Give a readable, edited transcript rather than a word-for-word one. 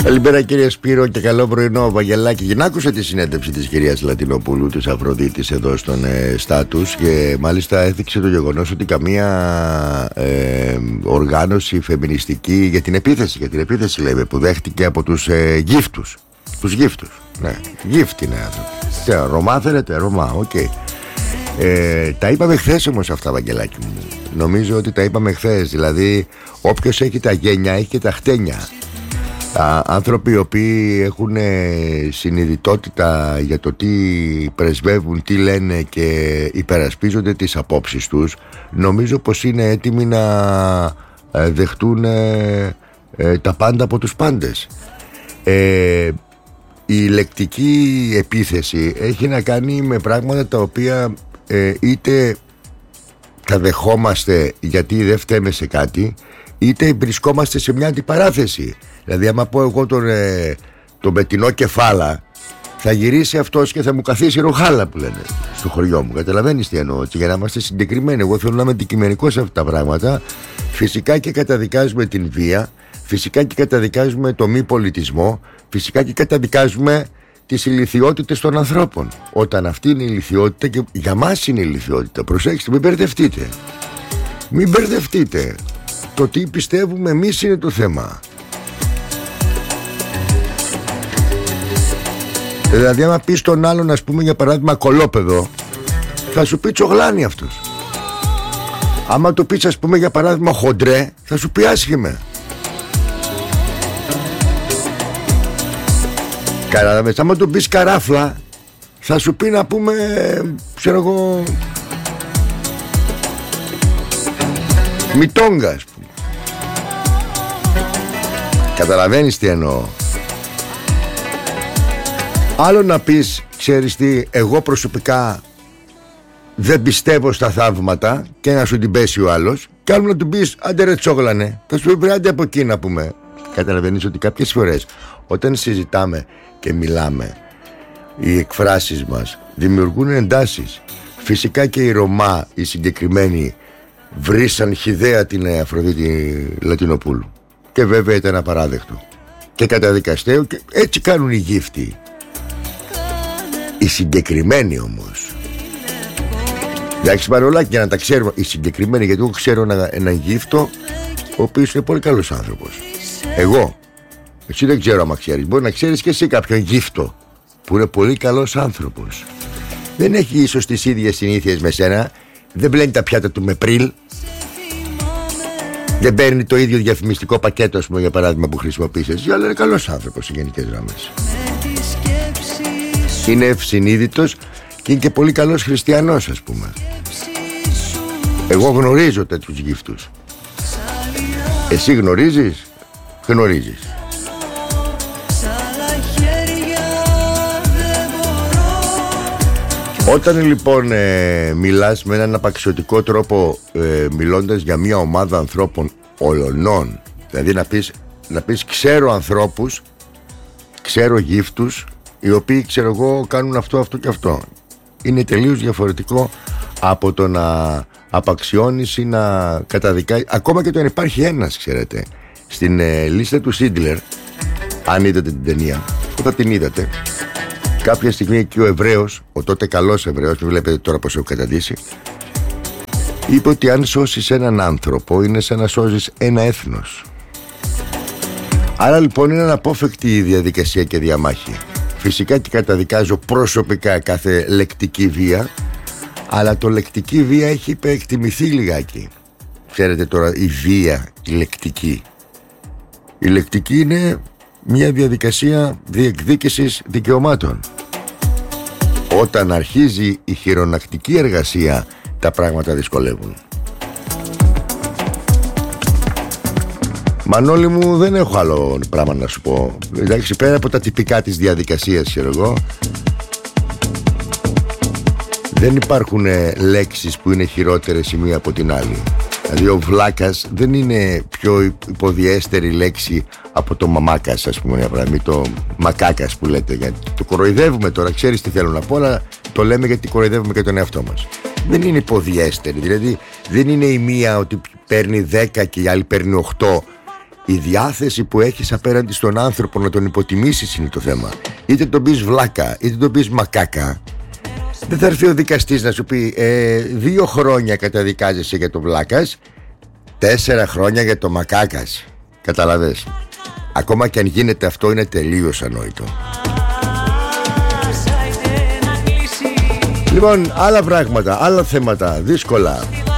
Καλημέρα κύριε Σπύρο και καλό πρωινό Βαγγελάκη. Να άκουσα τη συνέντευξη της κυρίας Λατινοπούλου, της Αφροδίτης εδώ στον Στάτους, και μάλιστα έδειξε το γεγονός ότι καμία οργάνωση φεμινιστική για την επίθεση λέμε, που δέχτηκε από τους γύφτους. Τους γύφτους, ναι, γύφτοι είναι άνθρωποι. Ρωμά θέλετε, Ρωμά, οκ. Τα είπαμε χθες όμως αυτά, Βαγγελάκη μου. Νομίζω ότι τα είπαμε χθες. Δηλαδή όποιος έχει τα γένια έχει και τα χτένια. Άνθρωποι οι οποίοι έχουν συνειδητότητα για το τι πρεσβεύουν, τι λένε και υπερασπίζονται τις απόψεις τους, νομίζω πως είναι έτοιμοι να δεχτούν τα πάντα από τους πάντες. Η λεκτική επίθεση έχει να κάνει με πράγματα τα οποία είτε τα δεχόμαστε γιατί δεν φταίμε σε κάτι, είτε βρισκόμαστε σε μια αντιπαράθεση. Δηλαδή άμα πω εγώ τον πετεινό κεφάλα, θα γυρίσει αυτός και θα μου καθίσει ροχάλα που λένε στο χωριό μου. Καταλαβαίνεις τι εννοώ? Και για να είμαστε συγκεκριμένοι, εγώ θέλω να είμαι αντικειμενικός σε αυτά τα πράγματα. Φυσικά και καταδικάζουμε την βία, φυσικά και καταδικάζουμε το μη πολιτισμό, φυσικά και καταδικάζουμε τις ηλιθιότητες των ανθρώπων. Όταν αυτή είναι η ηλιθιότητα, και για μας είναι η ηλιθιότητα, προσέξτε, μην μπερδευτείτε. Μην μπερδευτείτε. Το τι πιστεύουμε εμείς είναι το θέμα. Δηλαδή άμα πεις τον άλλον, ας πούμε για παράδειγμα κολόπεδο, θα σου πει τσογλάνι αυτός. Άμα το πεις ας πούμε για παράδειγμα χοντρέ, θα σου πει άσχημα. Κατάλαβες? Άμα το πεις καράφλα, θα σου πει να πούμε, ξέρω εγώ, μητόγκα ας πούμε. Καταλαβαίνεις τι εννοώ? Άλλο να πεις, ξέρεις τι, εγώ προσωπικά δεν πιστεύω στα θαύματα, και να σου την πέσει ο άλλος, και άλλο να του πεις άντε ρε τσόγλανε, θα σου πει άντε από εκεί να πούμε. Καταλαβαίνεις ότι κάποιες φορές όταν συζητάμε και μιλάμε, οι εκφράσεις μας δημιουργούν εντάσεις. Φυσικά και οι Ρωμά, οι συγκεκριμένοι, βρίσαν χυδαία την Αφροδίτη Λατινοπούλου, και βέβαια ήταν απαράδεκτο και καταδικαστέο, και έτσι κάνουν οι γύφτοι. Οι συγκεκριμένοι όμως, εντάξει Μανολάκη, για να τα ξέρουμε, οι συγκεκριμένοι, γιατί εγώ ξέρω έναν γύφτο ο οποίος είναι πολύ καλός άνθρωπος. Εγώ, εσύ δεν ξέρω άμα ξέρεις, μπορεί να ξέρεις και εσύ κάποιον γύφτο που είναι πολύ καλός άνθρωπος. Δεν έχει ίσως τις ίδιες συνήθειες με σένα, δεν μπλένει τα πιάτα του με πριλ, δεν παίρνει το ίδιο διαφημιστικό πακέτο, ας πούμε, για παράδειγμα, που χρησιμοποίησες, αλλά είναι καλός άνθρωπος σε γενικές γραμμές. Είναι ευσυνείδητος και είναι και πολύ καλός χριστιανός, ας πούμε. Εγώ γνωρίζω τέτοιους γύφτους. Εσύ γνωρίζεις? Γνωρίζεις. Όταν λοιπόν μιλάς με έναν απαξιωτικό τρόπο, μιλώντας για μια ομάδα ανθρώπων ολονών, δηλαδή να πεις ξέρω ανθρώπους, ξέρω γύφτους, οι οποίοι ξέρω εγώ κάνουν αυτό και αυτό, είναι τελείως διαφορετικό από το να απαξιώνεις ή να καταδικάσεις. Ακόμα και όταν υπάρχει ένας, ξέρετε, στην λίστα του Σίντλερ, αν είδατε την ταινία, όταν την είδατε, κάποια στιγμή εκεί ο Εβραίος, ο τότε καλός Εβραίος, μην βλέπετε τώρα πως έχω καταντήσει, είπε ότι αν σώσεις έναν άνθρωπο είναι σαν να σώζεις ένα έθνος. Άρα λοιπόν είναι αναπόφευκτη η διαδικασία και διαμάχη. Φυσικά και καταδικάζω προσωπικά κάθε λεκτική βία, αλλά το λεκτική βία έχει υπερεκτιμηθεί λιγάκι. Ξέρετε τώρα η βία, η λεκτική. Η λεκτική είναι μια διαδικασία διεκδίκησης δικαιωμάτων. Όταν αρχίζει η χειρονακτική εργασία, τα πράγματα δυσκολεύουν. Μανώλη μου, δεν έχω άλλο πράγμα να σου πω. Εντάξει, πέρα από τα τυπικά της διαδικασίας, ξέρω εγώ, δεν υπάρχουν λέξεις που είναι χειρότερες η μία από την άλλη. Δηλαδή ο βλάκας δεν είναι πιο υποδιέστερη λέξη από το μαμάκας, ας πούμε, ή το μακάκας που λέτε. Γιατί το κοροϊδεύουμε τώρα, ξέρεις τι θέλω να πω, αλλά το λέμε γιατί κοροϊδεύουμε και τον εαυτό μας. Δεν είναι υποδιέστερη, δηλαδή δεν είναι η μία ότι παίρνει 10 και η άλλη παίρνει 8 Η διάθεση που έχεις απέναντι στον άνθρωπο να τον υποτιμήσεις είναι το θέμα. Είτε τον πεις βλάκα, είτε τον πεις μακάκα. Δεν θα έρθει ο δικαστής να σου πει 2 χρόνια καταδικάζεσαι για το βλάκας, 4 χρόνια για το μακάκας. Καταλαβες? Ακόμα και αν γίνεται αυτό, είναι τελείως ανόητο. Λοιπόν, άλλα πράγματα, άλλα θέματα δύσκολα.